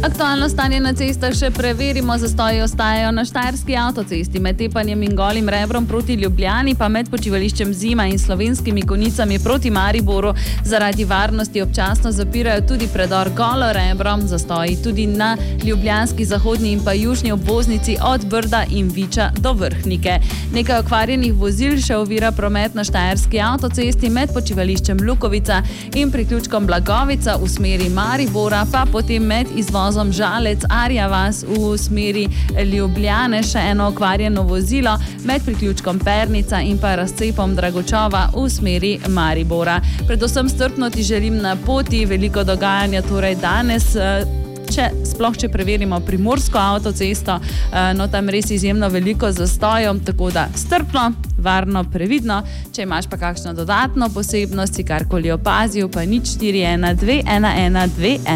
Aktualno stanje na cestah še preverimo. Zastoji ostajajo na Štajerski avtocesti med Tepanjem in Golim Rebrom proti Ljubljani, pa med počivališčem Zima in Slovenskimi Konjicami proti Mariboru. Zaradi varnosti občasno zapirajo tudi predor Golo Rebro. Zastoji tudi na ljubljanski zahodni in pa južni obvoznici od Brda in Viča do Vrhnike. Nekaj okvarjenih vozil še ovira promet na Štajerski avtocesti med počivališčem Lukovica in priključkom Blagovica v smeri Maribora, pa potem med izvozom Žalec Arja vas v smeri Ljubljane še eno okvarjeno vozilo med priključkom Pernica in pa razcepom Dragočova v smeri Maribora. Predvsem strpno ti želim na poti, veliko dogajanja torej danes. Če preverimo primorsko avtocesto, tam res izjemno veliko zastojev, tako da strpno, varno, previdno. Če imaš pa kakšno dodatno posebnost, si karkoli opazil, pa 0412 11 21.